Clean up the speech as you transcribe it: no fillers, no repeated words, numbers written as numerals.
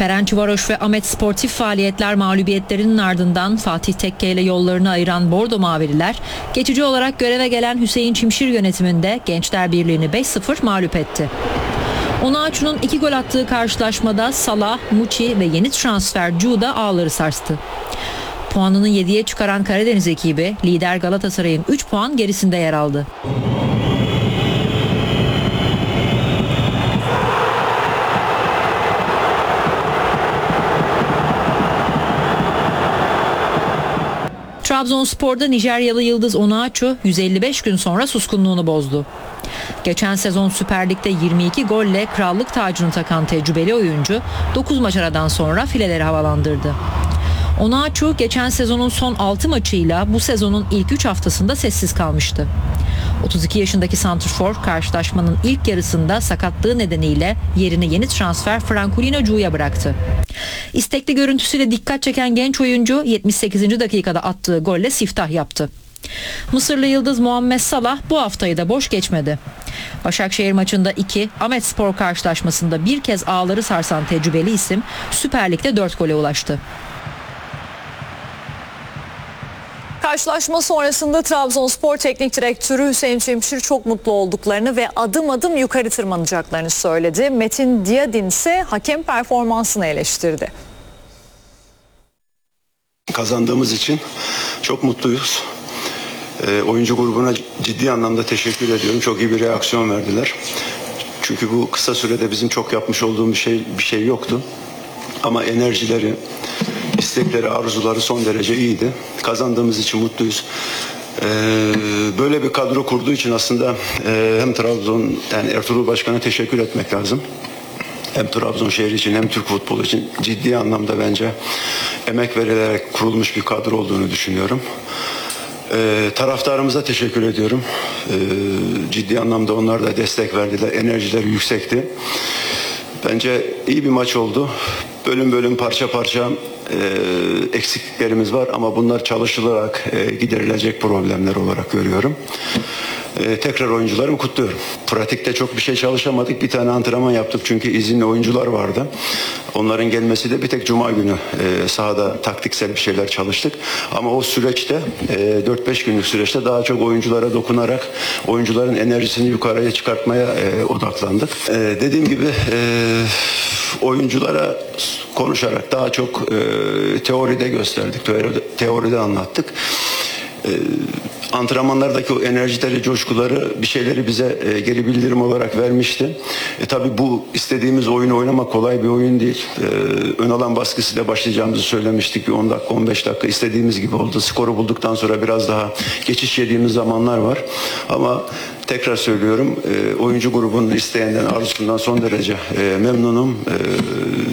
Ferencvaros ve Ahmet Sportif faaliyetler mağlubiyetlerinin ardından Fatih Tekke ile yollarını ayıran Bordo Mavililer, geçici olarak göreve gelen Hüseyin Çimşir yönetiminde Gençler Birliği'ni 5-0 mağlup etti. Onuachu'nun 2 gol attığı karşılaşmada Salah, Muçi ve yeni transfer Cuda ağları sarstı. Puanını 7'ye çıkaran Karadeniz ekibi lider Galatasaray'ın 3 puan gerisinde yer aldı. Trabzonspor'da Nijeryalı yıldız Onuachu 155 gün sonra suskunluğunu bozdu. Geçen sezon Süper Lig'de 22 golle krallık tacını takan tecrübeli oyuncu 9 maç aradan sonra fileleri havalandırdı. Onuachu geçen sezonun son 6 maçıyla bu sezonun ilk 3 haftasında sessiz kalmıştı. 32 yaşındaki santrfor karşılaşmanın ilk yarısında sakatlığı nedeniyle yerini yeni transfer Francolino Cu'ya bıraktı. İstekli görüntüsüyle dikkat çeken genç oyuncu 78. dakikada attığı golle siftah yaptı. Mısırlı yıldız Muhammed Salah bu haftayı da boş geçmedi. Başakşehir maçında 2, Ahmetspor karşılaşmasında bir kez ağları sarsan tecrübeli isim Süper Lig'de 4 gole ulaştı. Karşılaşma sonrasında Trabzonspor Teknik Direktörü Hüseyin Çimşir çok mutlu olduklarını ve adım adım yukarı tırmanacaklarını söyledi. Metin Diyadin ise hakem performansını eleştirdi. Kazandığımız için çok mutluyuz. Oyuncu grubuna ciddi anlamda teşekkür ediyorum. Çok iyi bir reaksiyon verdiler. Çünkü bu kısa sürede bizim çok yapmış olduğumuz bir şey yoktu. Ama enerjileri, istekleri, arzuları son derece iyiydi. Kazandığımız için mutluyuz. Böyle bir kadro kurduğu için aslında hem Trabzon, yani Ertuğrul Başkan'a teşekkür etmek lazım. Hem Trabzon şehri için hem Türk futbolu için ciddi anlamda bence emek verilerek kurulmuş bir kadro olduğunu düşünüyorum. Taraftarımıza teşekkür ediyorum. Ciddi anlamda onlar da destek verdiler. Enerjileri yüksekti. Bence iyi bir maç oldu. Bölüm bölüm, parça parça eksikliklerimiz var ama bunlar çalışılarak giderilecek problemler olarak görüyorum. Tekrar oyuncularımı kutluyorum. Pratikte çok bir şey çalışamadık. Bir tane antrenman yaptık çünkü izinli oyuncular vardı. Onların gelmesi de bir tek cuma günü sahada taktiksel bir şeyler çalıştık. Ama o süreçte 4-5 günlük süreçte daha çok oyunculara dokunarak oyuncuların enerjisini yukarıya çıkartmaya odaklandık. Dediğim gibi oyunculara konuşarak daha çok teoride gösterdik, teoride anlattık. Antrenmanlardaki o enerjileri, coşkuları, bir şeyleri bize geri bildirim olarak vermişti. Tabii bu istediğimiz oyunu oynamak kolay bir oyun değil. Ön alan baskısıyla başlayacağımızı söylemiştik. 10 dakika, 15 dakika istediğimiz gibi oldu. Skoru bulduktan sonra biraz daha geçiş yediğimiz zamanlar var. Ama tekrar söylüyorum, oyuncu grubunun isteğinden, arzusundan son derece memnunum.